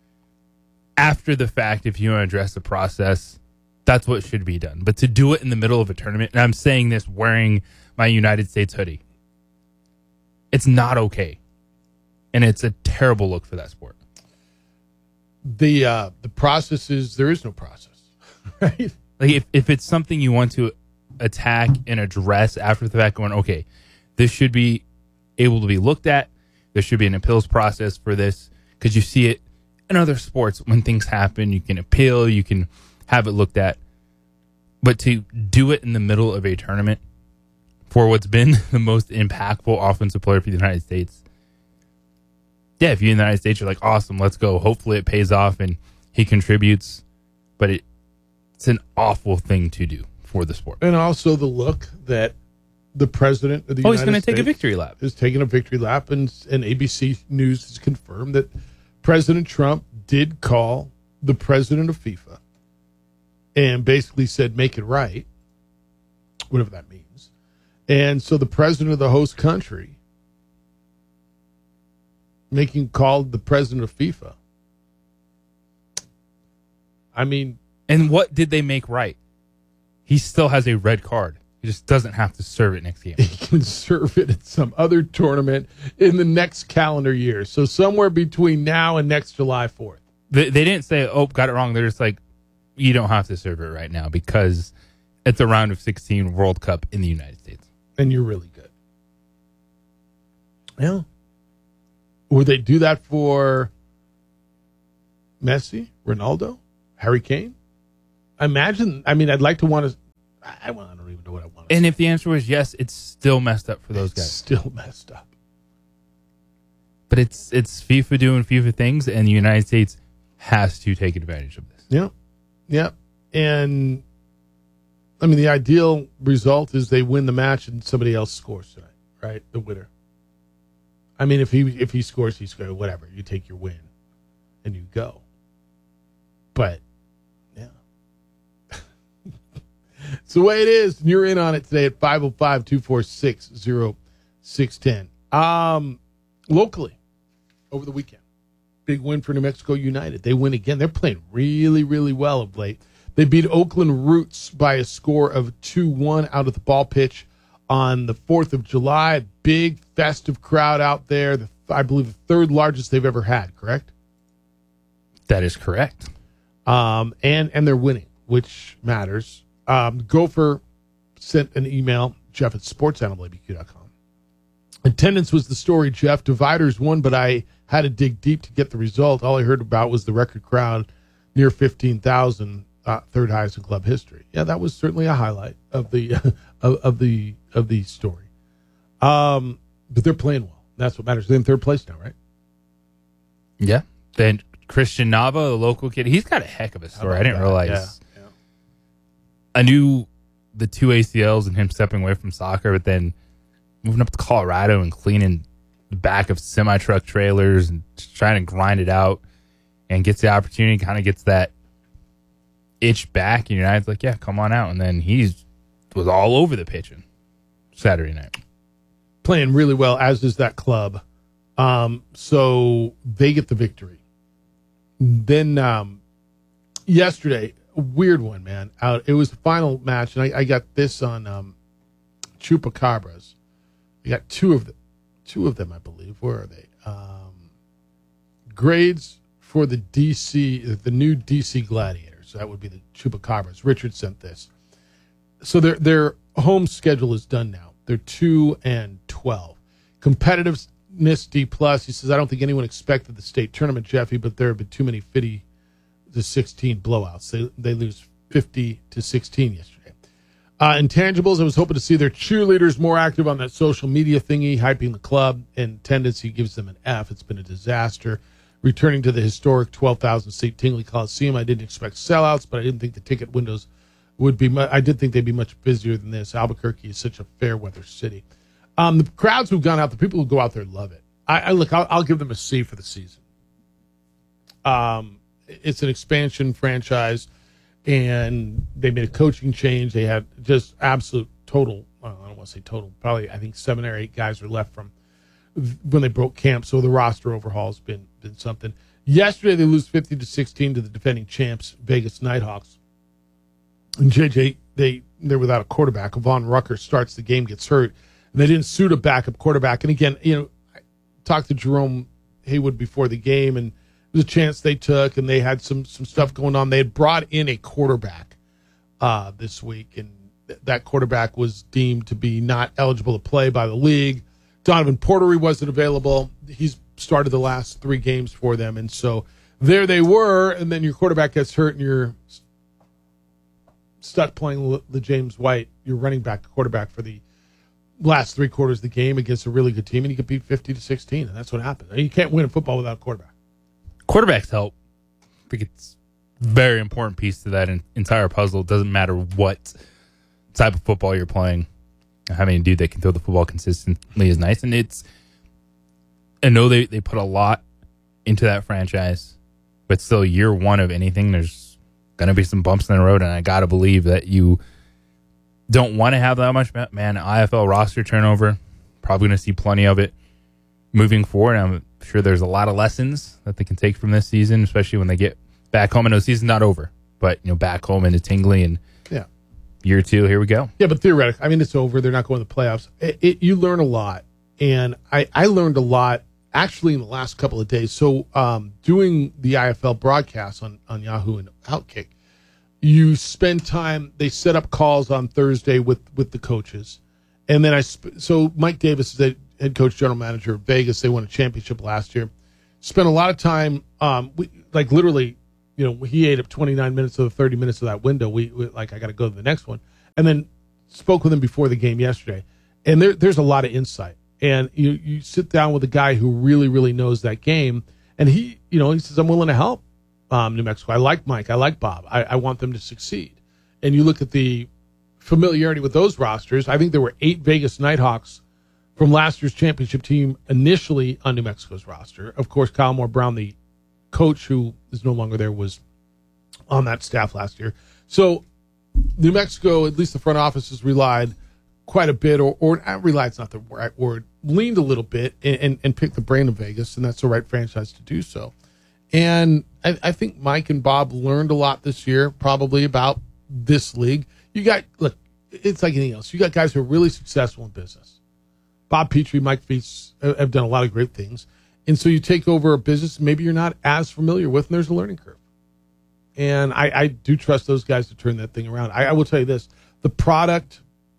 After the fact, if you want to address the process, that's what should be done. But to do it in the middle of a tournament, and I'm saying this wearing my United States hoodie, it's not okay. And it's a terrible look for that sport. The uh, the process is, there is no process, right? Like if, if it's something you want to attack and address after the fact, going, okay, this should be able to be looked at. There should be an appeals process for this because you see it in other sports when things happen. You can appeal, you can have it looked at. But to do it in the middle of a tournament for what's been the most impactful offensive player for the United States, yeah, if you're in the United States, you're like, awesome, let's go. Hopefully it pays off and he contributes. But it, it's an awful thing to do for the sport. And also the look that the president of the oh, United States... Oh, he's going to take a victory lap. ...is taking a victory lap, and, and A B C News has confirmed that President Trump did call the president of FIFA and basically said, make it right, whatever that means. And so the president of the host country making called the president of FIFA. I mean... And what did they make right? He still has a red card. He just doesn't have to serve it next game. He can serve it at some other tournament in the next calendar year. So somewhere between now and next July fourth. They, they didn't say, oh, got it wrong. They're just like, you don't have to serve it right now because it's a round of sixteen World Cup in the United States. And you're really good. Yeah. Would they do that for Messi, Ronaldo, Harry Kane? Imagine, I mean, I'd like to want to, I, I don't even know what I want to And say. if the answer was yes, it's still messed up for those It's guys. still messed up. But it's it's FIFA doing FIFA things, and the United States has to take advantage of this. Yeah. Yeah. And, I mean, the ideal result is they win the match and somebody else scores tonight, right? The winner. I mean, if he if he scores, he scores, whatever. You take your win and you go. But, yeah. It's the way it is. And you're in on it today at five oh five, two four six, oh six one oh. Um, locally, over the weekend, big win for New Mexico United. They win again. They're playing really, really well of late. They beat Oakland Roots by a score of two one out of the ball pitch on the fourth of July. Big festive crowd out there. The, I believe the third largest they've ever had, correct? That is correct. Um, and, and they're winning, which matters. Um, Gopher sent an email, Jeff at sports animal a b q dot com. Attendance was the story, Jeff. Dividers won, but I had to dig deep to get the result. All I heard about was the record crowd, near fifteen thousand, uh, third highest in club history. Yeah, that was certainly a highlight of the of, of the of the story. Um, but they're playing well. That's what matters. They're in third place now, right? Yeah. Then Christian Nava, the local kid, he's got a heck of a story. I didn't that? realize. Yeah. Yeah. I knew the two A C Ls and him stepping away from soccer, but then moving up to Colorado and cleaning the back of semi-truck trailers and just trying to grind it out and gets the opportunity, kind of gets that itch back, and United's like, yeah, come on out. And then he's was all over the pitching Saturday night. Playing really well, as is that club. Um, so they get the victory. Then um, yesterday, a weird one, man. Out, it was the final match, and I, I got this on um, Chupacabras. I got two of them, two of them, I believe. Where are they? Um, grades for the D C, the new D C Gladiators. That would be the Chupacabras. Richard sent this. So their their home schedule is done now. They're two and twelve. Competitiveness D plus. He says, I don't think anyone expected the state tournament, Jeffy, but there have been too many fifty to sixteen blowouts. They they lose fifty to sixteen yesterday. Uh, intangibles, I was hoping to see their cheerleaders more active on that social media thingy, hyping the club. And attendance, he gives them an F. It's been a disaster. Returning to the historic twelve thousand seat Tingley Coliseum, I didn't expect sellouts, but I didn't think the ticket windows would be. Mu- I did think they'd be much busier than this. Albuquerque is such a fair weather city. Um, the crowds who've gone out, the people who go out there love it. I, I look, I'll, I'll give them a C for the season. Um, it's an expansion franchise, and they made a coaching change. They had just absolute total. Well, I don't want to say total. Probably, I think seven or eight guys are left from when they broke camp. So the roster overhaul has been been something. Yesterday, they lose fifty to sixteen to the defending champs, Vegas Nighthawks. And J J, they they're without a quarterback. Von Rucker starts the game, gets hurt. And they didn't suit a backup quarterback. And again, you know, I talked to Jerome Haywood before the game, and it was a chance they took, and they had some some stuff going on. They had brought in a quarterback uh, this week, and th- that quarterback was deemed to be not eligible to play by the league. Donovan Portery wasn't available. He's started the last three games for them, and so there they were. And then your quarterback gets hurt, and you're stuck playing the James White, your running back quarterback, for the last three quarters of the game against a really good team, and you could beat fifty to sixteen, and that's what happened. You can't win in football without a quarterback. Quarterbacks help. I think it's a very important piece to that in, entire puzzle. It doesn't matter what type of football you're playing. Having a dude that can throw the football consistently is nice, and it's. I know they, they put a lot into that franchise, but still, year one of anything, there's going to be some bumps in the road, and I got to believe that you don't want to have that much, man, I F L roster turnover. Probably going to see plenty of it moving forward. I'm sure there's a lot of lessons that they can take from this season, especially when they get back home. I know the season's not over, but you know, back home into Tingley and yeah, year two, here we go. Yeah, but theoretically, I mean, it's over. They're not going to the playoffs. It, it, you learn a lot, and I, I learned a lot actually in the last couple of days. So um, doing the I F L broadcast on, on Yahoo and Outkick, You spend time. They set up calls on Thursday with, with the coaches, and then I. Sp- so Mike Davis is the head coach, general manager of Vegas. They won a championship last year. Spent a lot of time. Um, we, like literally, you know, he ate up twenty-nine minutes of the thirty minutes of that window. We, we like I got to go to the next one, and then spoke with him before the game yesterday. And there, there's a lot of insight. And you, you sit down with a guy who really, really knows that game. And he, you know, he says, I'm willing to help um, New Mexico. I like Mike. I like Bob. I, I want them to succeed. And you look at the familiarity with those rosters. I think there were eight Vegas Nighthawks from last year's championship team initially on New Mexico's roster. Of course, Kyle Moore Brown, the coach who is no longer there, was on that staff last year. So New Mexico, at least the front office, has relied quite a bit, or, or relied's not the right word, leaned a little bit and, and, and picked the brain of Vegas, and that's the right franchise to do so. And I, I think Mike and Bob learned a lot this year, probably about this league. You got, look, it's like anything else. You got guys who are really successful in business. Bob Petrie, Mike Feast have done a lot of great things. And so you take over a business maybe you're not as familiar with, and there's a learning curve. And I, I do trust those guys to turn that thing around. I, I will tell you this. The product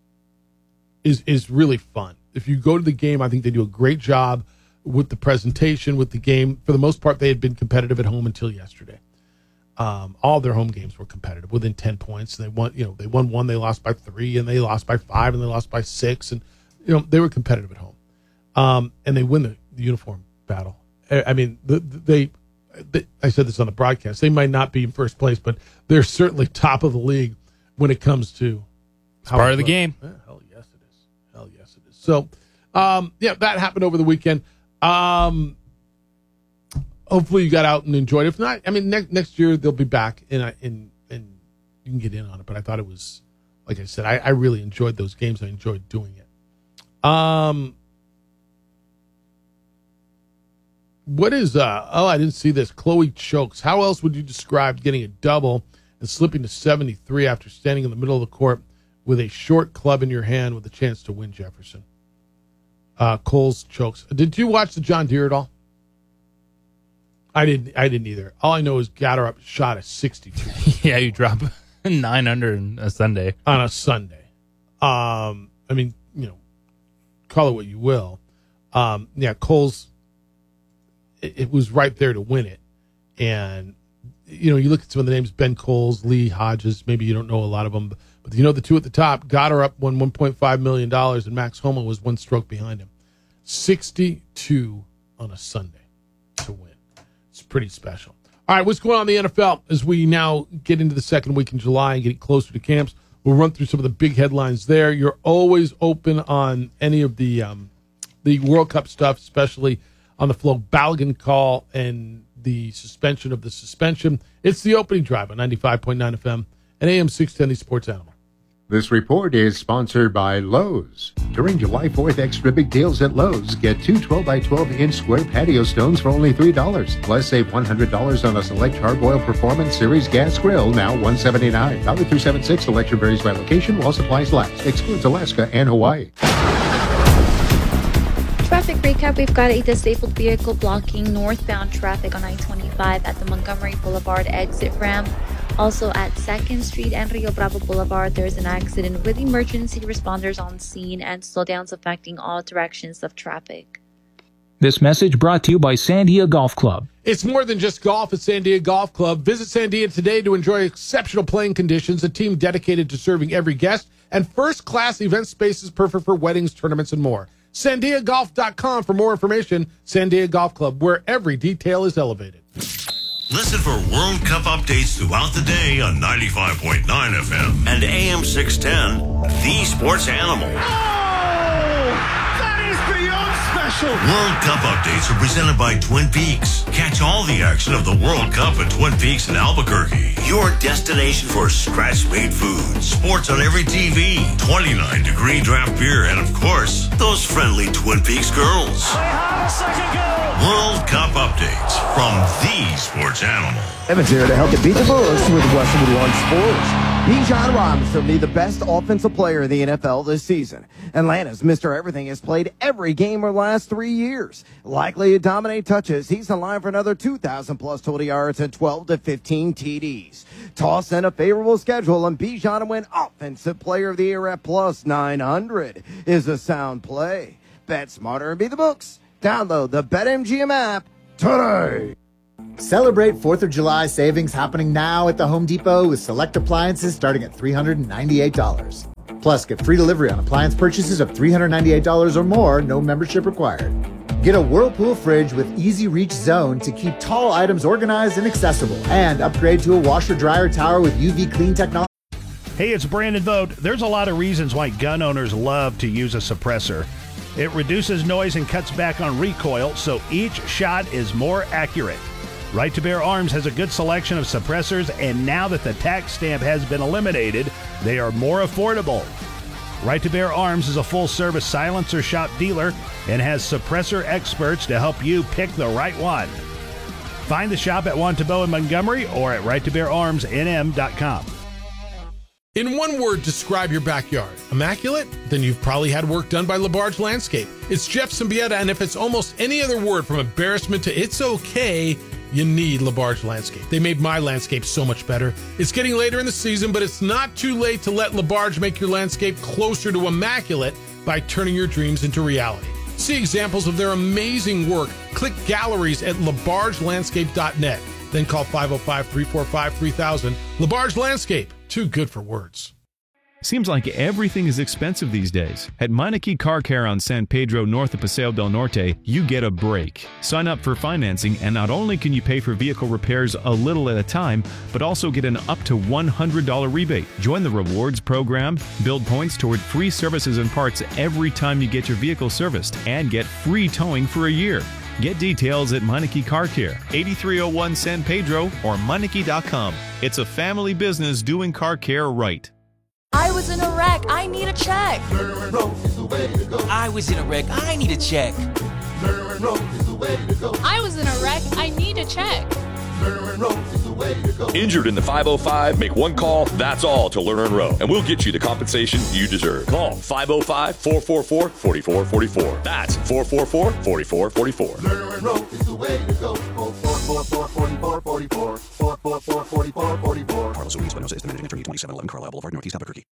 is is really fun. If you go to the game, I think they do a great job with the presentation, with the game. For the most part, they had been competitive at home until yesterday. Um, all their home games were competitive, within ten points. They won, you know, they won one, they lost by three, and they lost by five, and they lost by six, and you know they were competitive at home. Um, and they win the, the uniform battle. I, I mean, the, they, they. I said this on the broadcast. They might not be in first place, but they're certainly top of the league when it comes to it's part of the game. Yeah, hell yes, it is. Hell yes, it is. So, um, yeah, that happened over the weekend. Um, hopefully you got out and enjoyed it. If not, I mean, ne- next year they'll be back, and I, and and you can get in on it. But I thought it was, like I said, I, I really enjoyed those games. I enjoyed doing it. Um, what is uh? Oh, I didn't see this. Chloe chokes. How else would you describe getting a double and slipping to seventy-three after standing in the middle of the court with a short club in your hand with a chance to win, Jefferson? Uh, Coles chokes. Did you watch the John Deere at all? I didn't. I didn't either. All I know is Gatterup shot a sixty-two. Yeah, you drop nine under on a Sunday. On a Sunday. Um, I mean, you know, call it what you will. Um, yeah, Coles. It, it was right there to win it, and you know, you look at some of the names: Ben Coles, Lee Hodges. Maybe you don't know a lot of them, but, but you know the two at the top. Gatterup won one point five million dollars, and Max Homa was one stroke behind him. sixty-two on a Sunday to win. It's pretty special. All right, what's going on in the N F L as we now get into the second week in July and get closer to camps? We'll run through some of the big headlines there. You're always open on any of the um, the World Cup stuff, especially on the Flo Balogun call and the suspension of the suspension. It's the opening drive on ninety-five point nine F M and A M six ten, the Sports Animal. This report is sponsored by Lowe's. During July fourth, extra big deals at Lowe's. Get two twelve by twelve inch square patio stones for only three dollars. Plus, save one hundred dollars on a select Hardboil Performance Series gas grill, now one hundred seventy-nine dollars. Valid through seven six. Selection varies by location while supplies last. Excludes Alaska and Hawaii. Traffic recap, we've got a disabled vehicle blocking northbound traffic on I twenty-five at the Montgomery Boulevard exit ramp. Also at second Street and Rio Bravo Boulevard, there's an accident with emergency responders on scene and slowdowns affecting all directions of traffic. This message brought to you by Sandia Golf Club. It's more than just golf at Sandia Golf Club. Visit Sandia today to enjoy exceptional playing conditions, a team dedicated to serving every guest, and first-class event spaces perfect for weddings, tournaments, and more. Sandia Golf dot com for more information. Sandia Golf Club, where every detail is elevated. Listen for World Cup updates throughout the day on ninety-five point nine F M and A M six ten, the Sports Animal. Oh, that is beyond special. World Cup updates are presented by Twin Peaks. Catch all the action of the World Cup at Twin Peaks in Albuquerque. Your destination for scratch-made food, sports on every T V, twenty-nine degree draft beer, and of course, those friendly Twin Peaks girls. They have a second goal. World Cup updates from the Sports Animal. Evans here to help you beat the Bulls with Westwood One Sports. Bijan Robinson will be the best offensive player in the N F L this season. Atlanta's Mister Everything has played every game over the last three years. Likely to dominate touches, he's in line for another two thousand plus total yards and twelve to fifteen T Ds. Toss in a favorable schedule, and Bijan to win Offensive Player of the Year at plus nine hundred is a sound play. Bet smarter and beat the books. Download the BetMGM app today. Celebrate fourth of July savings happening now at the Home Depot with select appliances starting at three hundred ninety-eight dollars. Plus, get free delivery on appliance purchases of three hundred ninety-eight dollars or more, no membership required. Get a Whirlpool fridge with Easy Reach Zone to keep tall items organized and accessible. And upgrade to a washer-dryer tower with U V clean technology. Hey, it's Brandon Vogt. There's a lot of reasons why gun owners love to use a suppressor. It reduces noise and cuts back on recoil, so each shot is more accurate. Right to Bear Arms has a good selection of suppressors, and now that the tax stamp has been eliminated, they are more affordable. Right to Bear Arms is a full-service silencer shop dealer and has suppressor experts to help you pick the right one. Find the shop at Wantabo in Montgomery or at right to bear arms n m dot com. In one word, describe your backyard. Immaculate? Then you've probably had work done by LaBarge Landscape. It's Jeff Symbieta, and if it's almost any other word from embarrassment to it's okay, you need LaBarge Landscape. They made my landscape so much better. It's getting later in the season, but it's not too late to let LaBarge make your landscape closer to immaculate by turning your dreams into reality. See examples of their amazing work. Click galleries at labarge landscape dot net. Then call five oh five, three four five, three thousand. LaBarge Landscape. Too good for words. Seems like everything is expensive these days. At Meineke Car Care on San Pedro north of Paseo del Norte, you get a break. Sign up for financing, and not only can you pay for vehicle repairs a little at a time, but also get an up to one hundred dollars rebate. Join the rewards program, build points toward free services and parts every time you get your vehicle serviced, and get free towing for a year. Get details at Meineke Car Care, eighty-three oh one San Pedro or Meineke dot com. It's a family business doing car care right. I was in a wreck. I need a check. I was in a wreck. I need a check. I was in a wreck. I need a check. Injured in the five oh five? Make one call, that's all, to Lerner and Rowe, and we'll get you the compensation you deserve. Call five oh five, four four four, four four four four. That's four four four, four four four four. Lerner and Rowe is the way to go. four four four, four four four four. four four four, four four four four. Carlos Ruiz, Espinosa is the managing attorney, twenty-seven eleven Carlisle Boulevard, Northeast Albuquerque.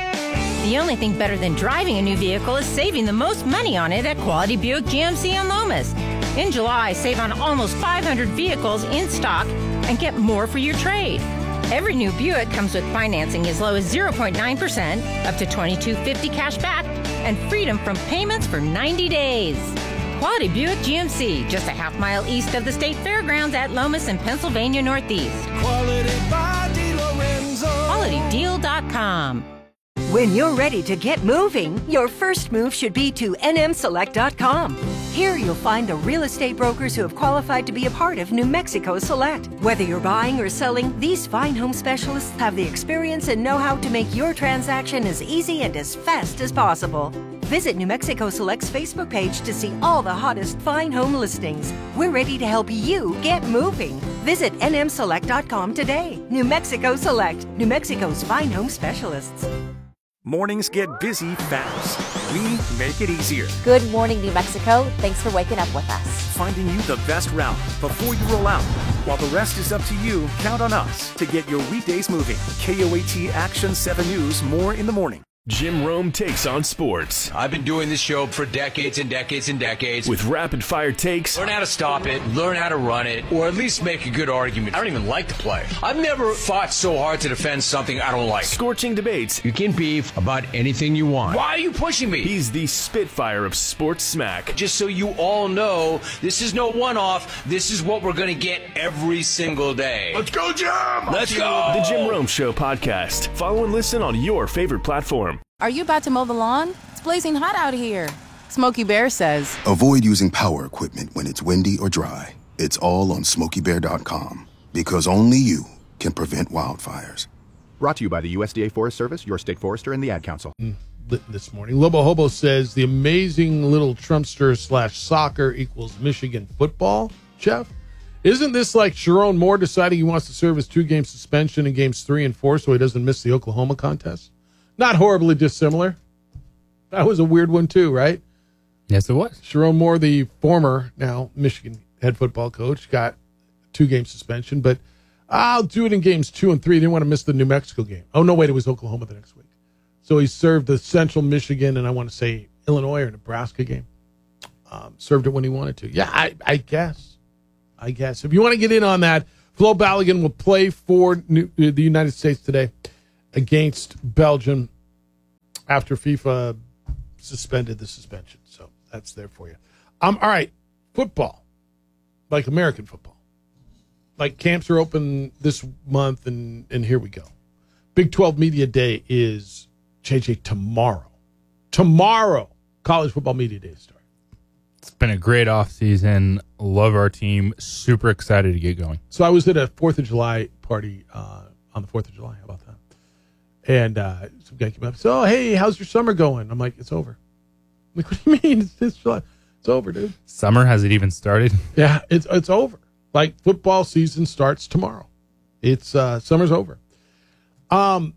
The only thing better than driving a new vehicle is saving the most money on it at Quality Buick G M C on Lomas. In July, save on almost five hundred vehicles in stock and get more for your trade. Every new Buick comes with financing as low as zero point nine percent, up to twenty-two fifty cash back, and freedom from payments for ninety days. Quality Buick G M C, just a half mile east of the State Fairgrounds at Lomas in Pennsylvania Northeast. Quality by DeLorenzo. quality deal dot com. When you're ready to get moving, your first move should be to N M select dot com. Here you'll find the real estate brokers who have qualified to be a part of New Mexico Select. Whether you're buying or selling, these fine home specialists have the experience and know-how to make your transaction as easy and as fast as possible. Visit New Mexico Select's Facebook page to see all the hottest fine home listings. We're ready to help you get moving. Visit N M select dot com today. New Mexico Select, New Mexico's fine home specialists. Mornings get busy fast. We make it easier. Good morning, New Mexico. Thanks for waking up with us. Finding you the best route before you roll out. While the rest is up to you, count on us to get your weekdays moving. K O A T Action seven News, more in the morning. Jim Rome takes on sports. I've been doing this show for decades and decades and decades. With rapid-fire takes. Learn how to stop it, learn how to run it, or at least make a good argument. I don't even like to play. I've never fought so hard to defend something I don't like. Scorching debates. You can beef about anything you want. Why are you pushing me? He's the Spitfire of sports smack. Just so you all know, this is no one-off. This is what we're going to get every single day. Let's go, Jim! Let's go! The Jim Rome Show podcast. Follow and listen on your favorite platform. Are you about to mow the lawn? It's blazing hot out here. Smokey Bear says, avoid using power equipment when it's windy or dry. It's all on smokey bear dot com, because only you can prevent wildfires. Brought to you by the U S D A Forest Service, your state forester, and the Ad Council. This morning, Lobo Hobo says the amazing little Trumpster slash soccer equals Michigan football, Jeff. Isn't this like Sharon Moore deciding he wants to serve his two-game suspension in games three and four so he doesn't miss the Oklahoma contest? Not horribly dissimilar. That was a weird one too, right? Yes, it was. Sharon Moore, the former, now Michigan head football coach, got two-game suspension, but I'll do it in games two and three. He didn't want to miss the New Mexico game. Oh, no, wait, it was Oklahoma the next week. So he served the Central Michigan and I want to say Illinois or Nebraska game. Um, served it when he wanted to. Yeah, I, I guess. I guess. If you want to get in on that, Flo Balogun will play for New, the United States today against Belgium after FIFA suspended the suspension. So that's there for you. Um, all right, football, like American football. Like camps are open this month, and, and here we go. Big twelve Media Day is, J J, tomorrow. Tomorrow, College Football Media Day starts. It's been a great offseason. Love our team. Super excited to get going. So I was at a fourth of July party uh, on the fourth of July. How about that? And uh, some guy came up and said, oh, hey, how's your summer going? I'm like, it's over. I'm like, what do you mean? It's, it's July. It's over, dude. Summer hasn't even started? Yeah, it's it's over. Like, football season starts tomorrow. It's uh, summer's over. Um,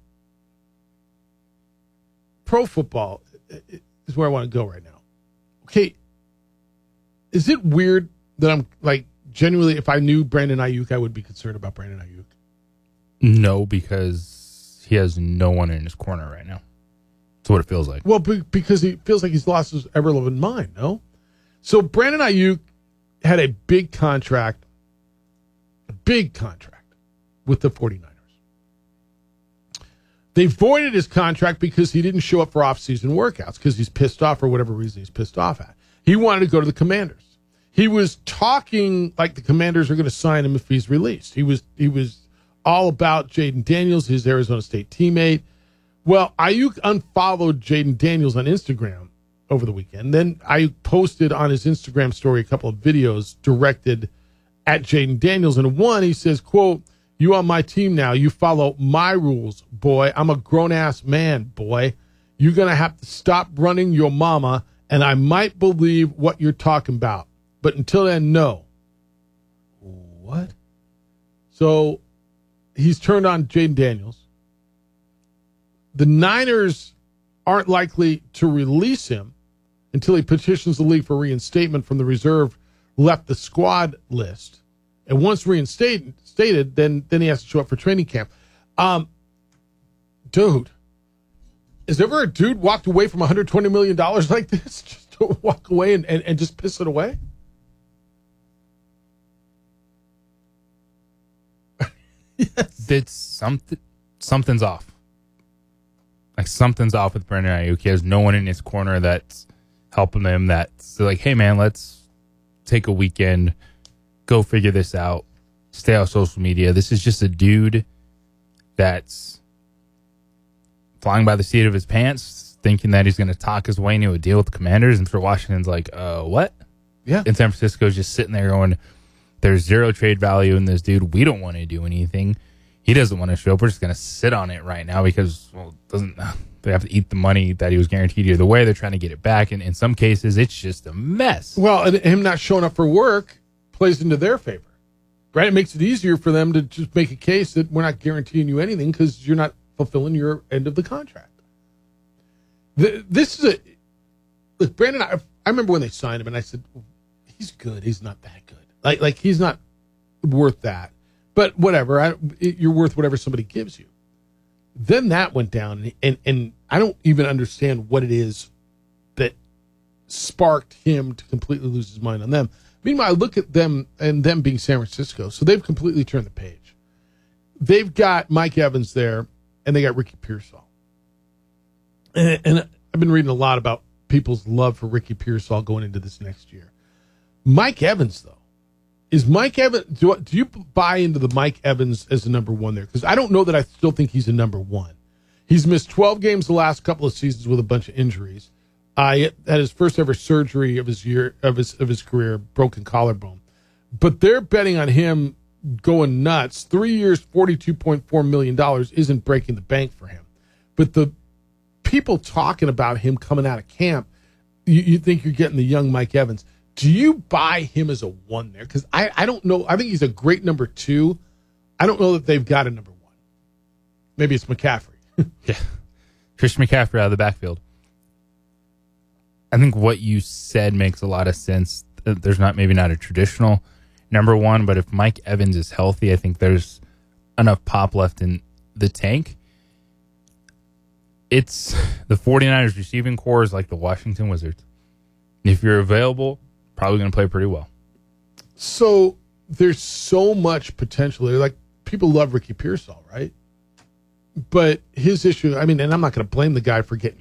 pro football is where I want to go right now. Okay, is it weird that I'm, like, genuinely, if I knew Brandon Ayuk, I would be concerned about Brandon Ayuk? No, because he has no one in his corner right now. That's what it feels like. Well, be- because he feels like he's lost his ever-loving mind, no? So Brandon Ayuk had a big contract, a big contract with the 49ers. They voided his contract because he didn't show up for off-season workouts because he's pissed off for whatever reason he's pissed off at. He wanted to go to the Commanders. He was talking like the Commanders are going to sign him if he's released. He was he was all about Jaden Daniels, his Arizona State teammate. Well, Ayuk unfollowed Jaden Daniels on Instagram over the weekend. Then Ayuk posted on his Instagram story a couple of videos directed at Jaden Daniels. And in one, he says, quote, you on my team now. You follow my rules, boy. I'm a grown-ass man, boy. You're going to have to stop running your mama, and I might believe what you're talking about. But until then, no. What? So he's turned on Jaden Daniels. The Niners aren't likely to release him until he petitions the league for reinstatement from the reserve left the squad list. And once reinstated, stated, then then he has to show up for training camp. Um, dude, has ever a dude walked away from one hundred twenty million dollars like this just to walk away and, and, and just piss it away? Yes. It's something, something's off. Like something's off with Brandon Ayuk. He has no one in his corner that's helping him. That's like, hey man, let's take a weekend, go figure this out, stay off social media. This is just a dude that's flying by the seat of his pants, thinking that he's going to talk his way into a deal with the Commanders. And for Washington's like, uh, what? Yeah. And San Francisco's just sitting there going, there's zero trade value in this dude. We don't want to do anything. He doesn't want to show up. We're just going to sit on it right now because, well, doesn't they have to eat the money that he was guaranteed either way? They're trying to get it back. And in some cases, it's just a mess. Well, and him not showing up for work plays into their favor, right? It makes it easier for them to just make a case that we're not guaranteeing you anything because you're not fulfilling your end of the contract. The, this is a look, Brandon. I, I remember when they signed him, and I said, "He's good. He's not that good. Like, like he's not worth that." But whatever, I, you're worth whatever somebody gives you. Then that went down, and and I don't even understand what it is that sparked him to completely lose his mind on them. Meanwhile, I look at them and them being San Francisco, so they've completely turned the page. They've got Mike Evans there, and they got Ricky Pearsall. And, and I've been reading a lot about people's love for Ricky Pearsall going into this next year. Mike Evans, though, is Mike Evans? Do, do you buy into the Mike Evans as the number one there? Because I don't know that I still think he's a number one. He's missed twelve games the last couple of seasons with a bunch of injuries. Uh, he had his first ever surgery of his year of his of his career, broken collarbone. But they're betting on him going nuts. Three years, forty-two point four million dollars isn't breaking the bank for him. But the people talking about him coming out of camp, you, you think you're getting the young Mike Evans. Do you buy him as a one there? Because I, I don't know. I think he's a great number two. I don't know that they've got a number one. Maybe it's McCaffrey. Yeah. Christian McCaffrey out of the backfield. I think what you said makes a lot of sense. There's not maybe not a traditional number one, but if Mike Evans is healthy, I think there's enough pop left in the tank. It's the 49ers receiving core is like the Washington Wizards. If you're available, probably going to play pretty well. So there's so much potential there. Like, people love Ricky Pearsall, right? But his issue, I mean, and I'm not going to blame the guy for getting